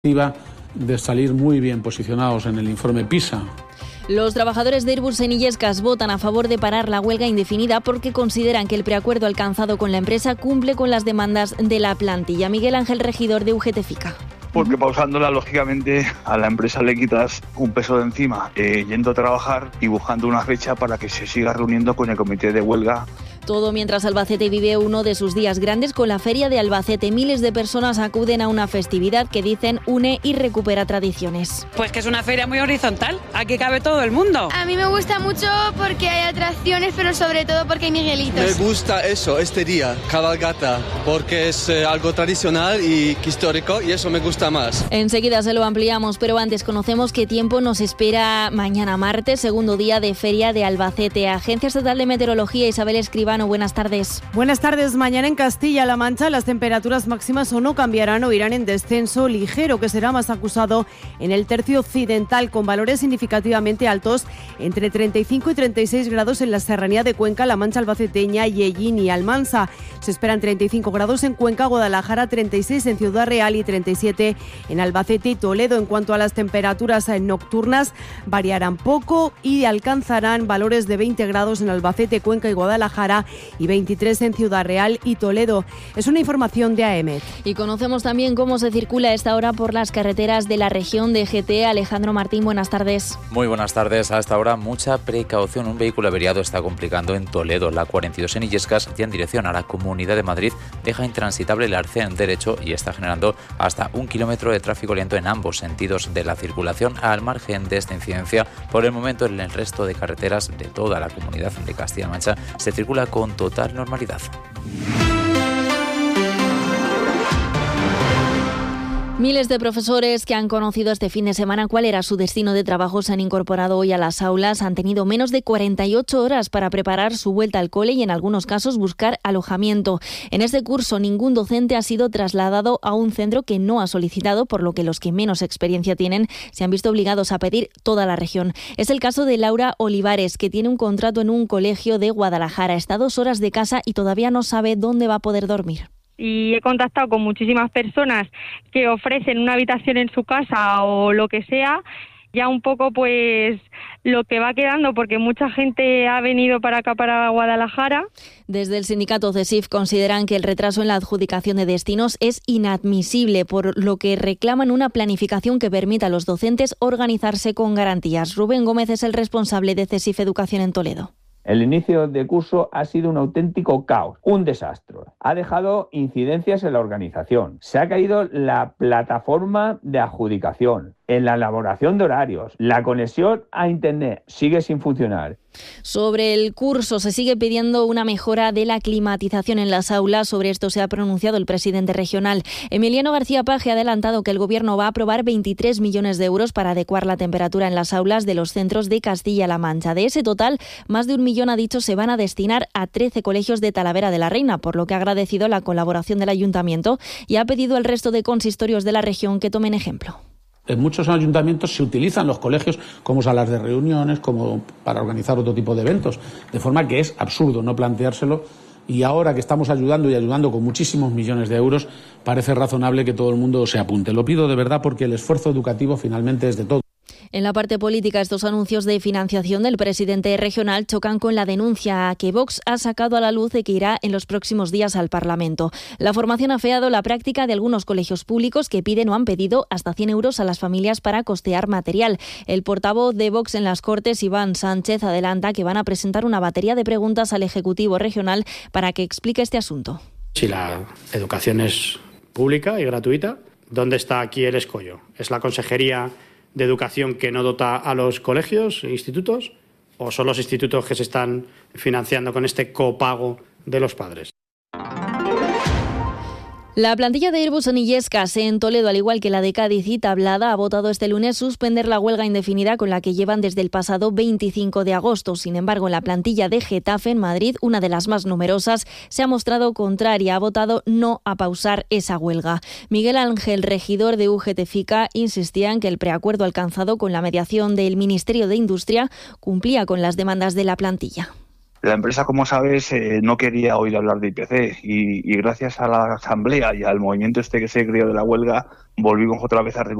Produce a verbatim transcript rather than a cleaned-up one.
de salir muy bien posicionados en el informe PISA. Los trabajadores de Airbus en Illescas votan a favor de parar la huelga indefinida porque consideran que el preacuerdo alcanzado con la empresa cumple con las demandas de la plantilla. Miguel Ángel, regidor de U G T FICA. Porque pausándola, lógicamente, a la empresa le quitas un peso de encima, eh, yendo a trabajar y buscando una fecha para que se siga reuniendo con el comité de huelga. Todo mientras Albacete vive uno de sus días grandes con la Feria de Albacete. Miles de personas acuden a una festividad que dicen une y recupera tradiciones. Pues que es una feria muy horizontal, aquí cabe todo el mundo. A mí me gusta mucho porque hay atracciones, pero sobre todo porque hay miguelitos. Me gusta eso, este día, cabalgata, porque es eh, algo tradicional y histórico y eso me gusta más. Enseguida se lo ampliamos, pero antes conocemos qué tiempo nos espera mañana martes, segundo día de Feria de Albacete. Agencia Estatal de Meteorología, Isabel Escribano, buenas tardes. Buenas tardes. Mañana en Castilla-La Mancha las temperaturas máximas o no cambiarán o irán en descenso ligero, que será más acusado en el tercio occidental, con valores significativamente altos entre treinta y cinco y treinta y seis grados en la serranía de Cuenca, La Mancha albaceteña, Yellín y Almansa. Se esperan treinta y cinco grados en Cuenca, Guadalajara, treinta y seis en Ciudad Real y treinta y siete en Albacete y Toledo. En cuanto a las temperaturas nocturnas, variarán poco y alcanzarán valores de veinte grados en Albacete, Cuenca y Guadalajara y veintitrés en Ciudad Real y Toledo. Es una información de A E M E T. Y conocemos también cómo se circula a esta hora por las carreteras de la región de G T. Alejandro Martín, buenas tardes. Muy buenas tardes. A esta hora mucha precaución. Un vehículo averiado está complicando en Toledo. La cuarenta y dos en Illescas, ya en dirección a la Comunidad de Madrid, deja intransitable el arcén derecho y está generando hasta un kilómetro de tráfico lento en ambos sentidos de la circulación. Al margen de esta incidencia, por el momento en el resto de carreteras de toda la Comunidad de Castilla-La Mancha se circula con total normalidad. Miles de profesores que han conocido este fin de semana cuál era su destino de trabajo se han incorporado hoy a las aulas. Han tenido menos de cuarenta y ocho horas para preparar su vuelta al cole y en algunos casos buscar alojamiento. En este curso ningún docente ha sido trasladado a un centro que no ha solicitado, por lo que los que menos experiencia tienen se han visto obligados a pedir toda la región. Es el caso de Laura Olivares, que tiene un contrato en un colegio de Guadalajara. Está a dos horas de casa y todavía no sabe dónde va a poder dormir. Y he contactado con muchísimas personas que ofrecen una habitación en su casa o lo que sea, ya un poco pues lo que va quedando, porque mucha gente ha venido para acá, para Guadalajara. Desde el sindicato CESIF consideran que el retraso en la adjudicación de destinos es inadmisible, por lo que reclaman una planificación que permita a los docentes organizarse con garantías. Rubén Gómez es el responsable de CESIF Educación en Toledo. El inicio de curso ha sido un auténtico caos, un desastre. Ha dejado incidencias en la organización. Se ha caído la plataforma de adjudicación, en la elaboración de horarios. La conexión a Internet sigue sin funcionar. Sobre el curso se sigue pidiendo una mejora de la climatización en las aulas. Sobre esto se ha pronunciado el presidente regional. Emiliano García Paje ha adelantado que el Gobierno va a aprobar veintitrés millones de euros para adecuar la temperatura en las aulas de los centros de Castilla-La Mancha. De ese total, más de un millón, ha dicho, se van a destinar a trece colegios de Talavera de la Reina, por lo que ha agradecido la colaboración del Ayuntamiento y ha pedido al resto de consistorios de la región que tomen ejemplo. En muchos ayuntamientos se utilizan los colegios como salas de reuniones, como para organizar otro tipo de eventos, de forma que es absurdo no planteárselo. Y ahora que estamos ayudando y ayudando con muchísimos millones de euros, parece razonable que todo el mundo se apunte. Lo pido de verdad porque el esfuerzo educativo finalmente es de todos. En la parte política, estos anuncios de financiación del presidente regional chocan con la denuncia que Vox ha sacado a la luz de que irá en los próximos días al Parlamento. La formación ha afeado la práctica de algunos colegios públicos que piden o han pedido hasta cien euros a las familias para costear material. El portavoz de Vox en las Cortes, Iván Sánchez, adelanta que van a presentar una batería de preguntas al Ejecutivo regional para que explique este asunto. Si la educación es pública y gratuita, ¿dónde está aquí el escollo? ¿Es la Consejería de Educación que no dota a los colegios e institutos? ¿O son los institutos que se están financiando con este copago de los padres? La plantilla de Airbus en Illescas, en Toledo, al igual que la de Cádiz y Tablada, ha votado este lunes suspender la huelga indefinida con la que llevan desde el pasado veinticinco de agosto. Sin embargo, en la plantilla de Getafe, en Madrid, una de las más numerosas, se ha mostrado contraria, ha votado no a pausar esa huelga. Miguel Ángel, regidor de U G T FICA, insistía en que el preacuerdo alcanzado con la mediación del Ministerio de Industria cumplía con las demandas de la plantilla. La empresa, como sabes, eh, no quería oír hablar de I P C y, y gracias a la asamblea y al movimiento este que se creó de la huelga, volvimos otra vez a recuperar